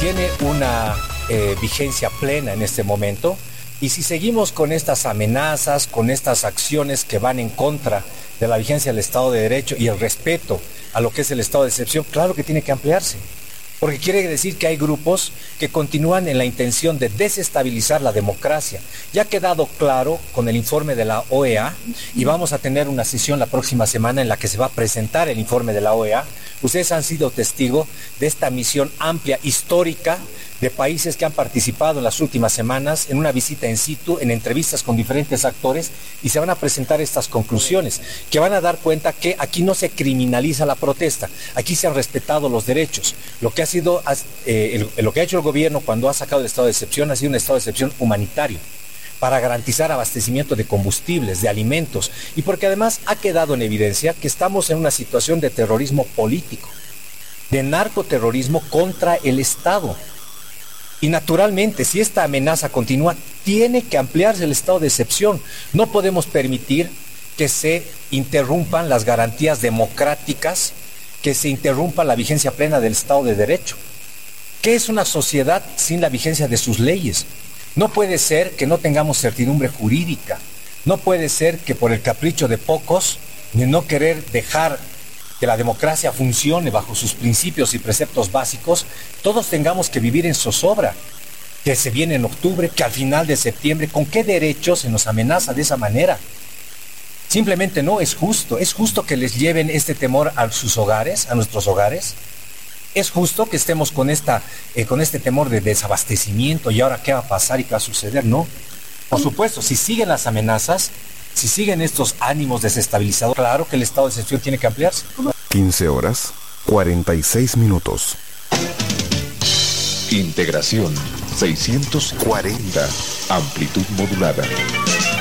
tiene una vigencia plena en este momento, y si seguimos con estas amenazas, con estas acciones que van en contra de la vigencia del Estado de Derecho y el respeto a lo que es el estado de excepción, claro que tiene que ampliarse. Porque quiere decir que hay grupos que continúan en la intención de desestabilizar la democracia. Ya ha quedado claro con el informe de la OEA, y vamos a tener una sesión la próxima semana en la que se va a presentar el informe de la OEA. Ustedes han sido testigos de esta misión amplia, histórica, de países que han participado en las últimas semanas en una visita in situ, en entrevistas con diferentes actores, y se van a presentar estas conclusiones, que van a dar cuenta que aquí no se criminaliza la protesta, aquí se han respetado los derechos. Lo que ha hecho el gobierno cuando ha sacado el estado de excepción ha sido un estado de excepción humanitario, para garantizar abastecimiento de combustibles, de alimentos, y porque además ha quedado en evidencia que estamos en una situación de terrorismo político, de narcoterrorismo contra el Estado. Y naturalmente, si esta amenaza continúa, tiene que ampliarse el estado de excepción. No podemos permitir que se interrumpan las garantías democráticas, que se interrumpa la vigencia plena del Estado de Derecho. ¿Qué es una sociedad sin la vigencia de sus leyes? No puede ser que no tengamos certidumbre jurídica. No puede ser que por el capricho de pocos, de no querer dejar que la democracia funcione bajo sus principios y preceptos básicos, todos tengamos que vivir en zozobra. Que se viene en octubre, que al final de septiembre, ¿con qué derecho se nos amenaza de esa manera? Simplemente no es justo. ¿Es justo que les lleven este temor a sus hogares, a nuestros hogares? ¿Es justo que estemos con este temor de desabastecimiento y ahora qué va a pasar y qué va a suceder? No. Por supuesto, si siguen las amenazas, si siguen estos ánimos desestabilizadores, claro que el estado de excepción tiene que ampliarse. 15 horas, 46 minutos. Integración 640. Amplitud modulada.